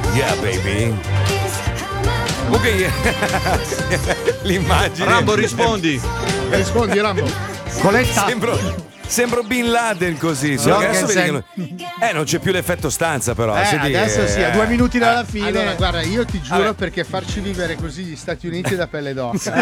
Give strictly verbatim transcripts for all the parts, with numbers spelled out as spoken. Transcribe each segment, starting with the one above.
Yeah, baby. Comunque l'immagine. Rambo, rispondi. Rispondi, Rambo. Coletta. Sembro, sembro Bin Laden così. So, adesso vedi che non, eh, non c'è più l'effetto stanza, però. Eh, Senti, adesso sì, a due minuti dalla fine. Allora, guarda, io ti giuro, Vabbè. perché farci vivere così gli Stati Uniti è da pelle d'oca.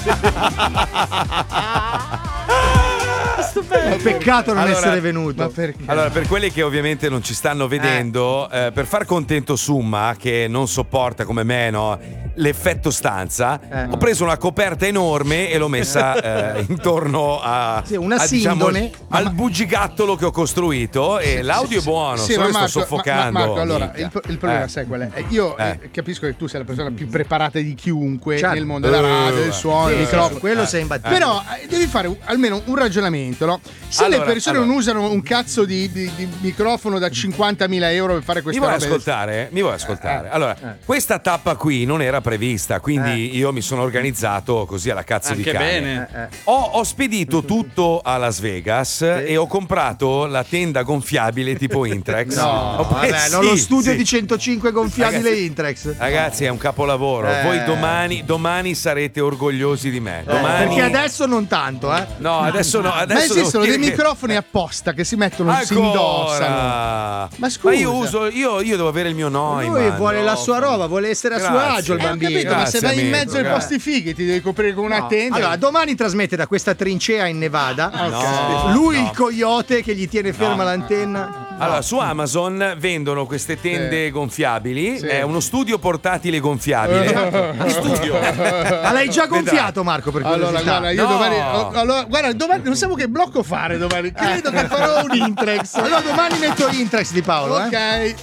Peccato non Allora, essere venuto. Ma perché? Allora, per quelli che ovviamente non ci stanno vedendo, eh. Eh, per far contento Summa, che non sopporta come me, no, l'effetto stanza, Eh. ho preso una coperta enorme e l'ho messa eh, intorno a, Sì, una a, diciamo, sindone. al bugigattolo che ho costruito. E l'audio è buono, Sì, solo ma che Marco, sto soffocando. ma- ma- Marco, allora, minchia. il, il problema Eh. sai qual è? Io Eh. eh, capisco che tu sei la persona più preparata di chiunque Certo. nel mondo della radio, del suono, del Sì, microfono. quello Eh. sei imbattibile. Però eh, devi fare un- almeno un ragionamento, no? Se Allora, le persone allora. non usano un cazzo di, di- di microfono da cinquantamila euro per fare Mi queste vuoi robe, ascoltare? Mi vuoi ascoltare? Eh, Allora, eh. questa tappa qui non era prevista, quindi io mi sono organizzato così alla cazzo di Anche cane. bene. Eh, eh. Ho, ho spedito tutto a Las Vegas e ho comprato la tenda gonfiabile tipo Intrex. No, Ho pre- vabbè, non sì, lo studio sì. di centocinque gonfiabile Ragazzi- Intrex. Ragazzi, è un capolavoro. Eh. Voi domani, domani sarete orgogliosi di me. Domani. Perché adesso non tanto, eh. No, adesso no. Ma Adesso esistono devo dei dire che- microfoni apposta che si mettono, si indossano. Ancora. Ma scusa. io uso, io, io devo avere il mio Lui Neumann. vuole la sua roba, vuole essere a suo Grazie. agio il Eh, ho bambino. capito, ma se Grazie, vai in amico, mezzo ai grazie. posti fighi ti devi coprire con una No. tenda. Allora, domani trasmette da questa trincea in Nevada. No, Lui no. il coyote che gli tiene ferma No. l'antenna. Allora, su Amazon vendono queste tende Sì. gonfiabili. Sì. È uno studio portatile gonfiabile. Di studio. Ma l'hai già gonfiato, Marco, per Allora, curiosità? guarda, io No. domani. oh, allora, guarda, domani non sappiamo che blocco fare domani. Credo che farò un Intrex. Allora domani metto Intrex di Paolo, eh? Ok,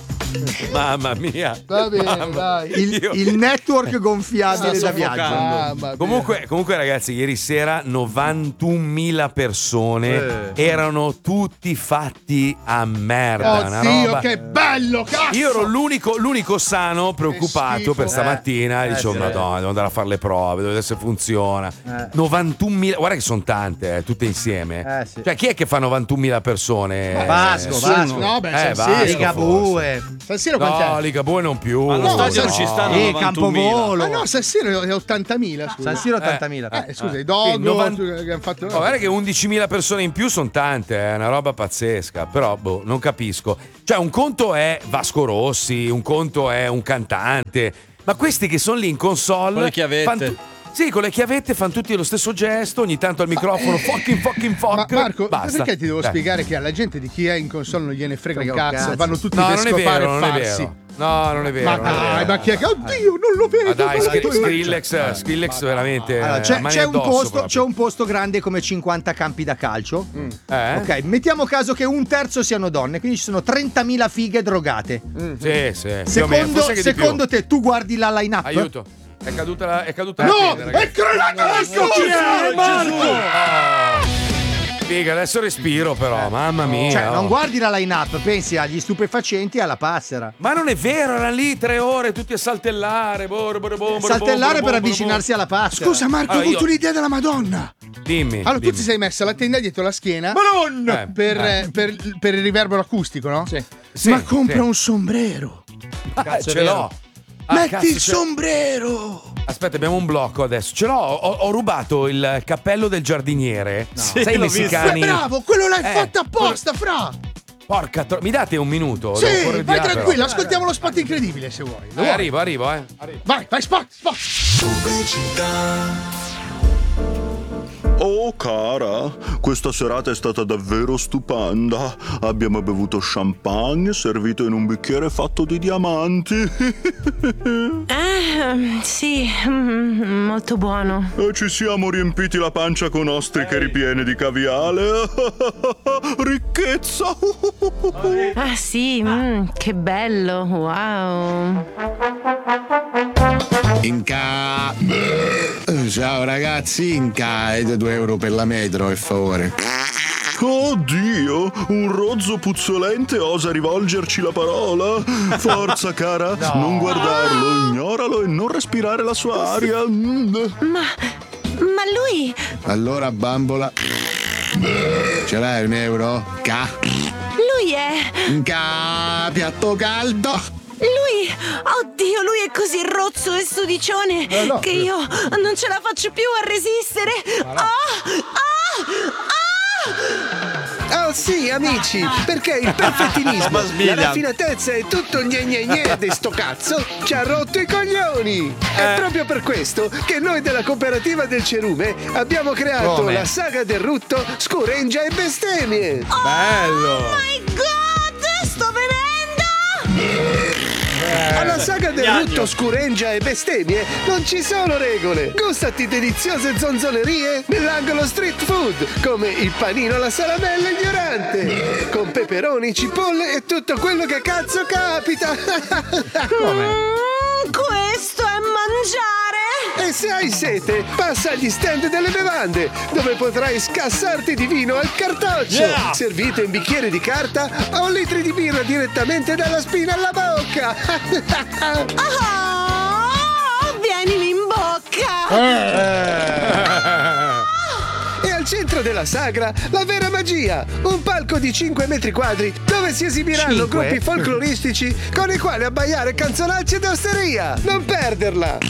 Mamma mia. va bene, Mamma- dai. Il, Io- il network gonfiabile Sta da viaggio. soffocando. Ah, va bene. Comunque, comunque, ragazzi, ieri sera novantunmila persone Eh. erano tutti fatti a merda. una Oddio, roba. che bello, cazzo! Io ero l'unico, l'unico sano preoccupato schifo. per stamattina. Eh, e dicevo, sì. Madonna, devo andare a fare le prove, devo vedere se funziona. Eh. novantunmila, guarda che sono tante, eh, tutte insieme. Eh, sì. Cioè, chi è che fa novantunmila persone? Vasco, Eh, Vasco. No, beh, Eh, San Vasco, Siro. Ligabue. San Siro No, quant'è? Ligabue non più. Allo No, stadio non no. ci stanno E novantunomila. Campovolo. Ah no, San Siro è ottantamila, scusa. San Siro ottantamila. Eh, scusa, i Dogo novanta che hanno fatto. Oh, guarda che undicimila persone in più sono tante, è una roba pazzesca, però boh, non capisco. Cioè, un conto è Vasco Rossi, un conto è un cantante, ma questi che sono lì in console Con le chiavette. fan tu- sì, con le chiavette fanno tutti lo stesso gesto, ogni tanto al microfono, fucking fucking Ma fuck. Marco, basta. perché ti devo Dai. spiegare che alla gente di chi è in console non gliene frega un Frega un cazzo, cazzo. vanno tutti No, a non è scopare vero, e non è farsi. vero. No, non è vero. Ma non è dai, vero. ma chi è che. Oddio, non lo vedo. Ma dai, guarda Skri- tu. Skrillex, Skrillex veramente. Allora, eh, c'è, mani c'è un addosso posto, proprio. c'è un posto grande come cinquanta campi da calcio. Eh? Ok, mettiamo caso che un terzo siano donne, quindi ci sono trentamila fighe drogate. Sì, sì. più o meno, Secondo, forse anche di più. secondo te, tu guardi la line-up? Aiuto. È caduta la, è caduta No, la tenda, ragazzi. è crollata la scuola, Marco! Figa, adesso respiro però, mamma mia. Cioè, oh. non guardi la line-up, pensi agli stupefacenti e alla passera. Ma non è vero, erano lì tre ore tutti a saltellare. Bor, bor, bor, bor, Saltellare bor, per bor, avvicinarsi alla passera. Scusa, Marco, Allora, ho avuto io- un'idea della Madonna. bor. Dimmi. Allora, tu dimmi. ti sei messa la tenda dietro la schiena Madonna! per, eh, per, per il riverbero acustico, no? Sì. Sì, Ma compra sì. un sombrero. Ah, Cazzo, è ce vero. l'ho. Ah, Metti cazzo, il ce- sombrero. Aspetta, abbiamo un blocco adesso. Ce l'ho, ho, ho rubato il cappello del giardiniere. Sì, Sai i l'ho visto. messicani? Ma bravo, quello l'hai Eh, fatto apposta, fra. Porca tro- mi date un minuto? Sì, Devo correre di vai là, però. tranquillo, ascoltiamo lo spot incredibile se vuoi. Lo Eh, vuoi? arrivo, arrivo, eh. Vai, vai, spot, spot. Oh cara, questa serata è stata davvero stupenda. Abbiamo bevuto champagne servito in un bicchiere fatto di diamanti. Eh, sì, mm, molto buono. E ci siamo riempiti la pancia con ostriche ripiene di caviale. Ricchezza. Ah, sì, mm, che bello, wow. Inca. Ciao ragazzi, Inca è da due euro per la metro, per favore. Oddio, un rozzo puzzolente osa rivolgerci la parola. Forza cara, non guardarlo, ignoralo e non respirare la sua aria. Mm. Ma, ma lui, Allora, bambola. Ce l'hai un euro? Ca. lui è... Inca, piatto caldo. Lui, oddio, lui è così rozzo e sudicione Eh, no. che io non ce la faccio più a resistere. Ah, ah, ah! Oh sì, amici, perché il perfezionismo, la raffinatezza e tutto gne gne gne di sto cazzo ci ha rotto i coglioni. È proprio per questo che noi della cooperativa del cerume abbiamo creato Come? la saga del rutto, scureggia e bestemmie. Bello! Oh my god, sto venendo! Alla saga del rutto, scureggia e bestemmie non ci sono regole. Gustati deliziose zonzonerie nell'angolo street food, come il panino alla salamella ignorante, con peperoni, cipolle e tutto quello che cazzo capita. Mm, questo è mangiare! E se hai sete, passa agli stand delle bevande, dove potrai scassarti di vino al cartoccio, Yeah! servito in bicchieri di carta o litri di birra direttamente dalla spina alla bocca. Oh, vienimi in bocca! E al centro della sagra, la vera magia, un palco di cinque metri quadri dove si esibiranno Cinque? gruppi folcloristici con i quali abbaiare canzonacce d'osteria. Non perderla!